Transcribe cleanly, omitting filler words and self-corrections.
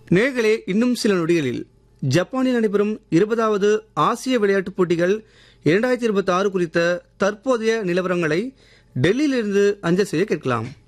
நேர்களே, இன்னும் சில நொடிகளில் ஜப்பானில் நடைபெறும் 20வது ஆசிய விளையாட்டுப் போட்டிகள் 2026 குறித்த தற்போதைய நிலவரங்களை டெல்லியிலிருந்து அஞ்சல் செய்ய கேட்கலாம்.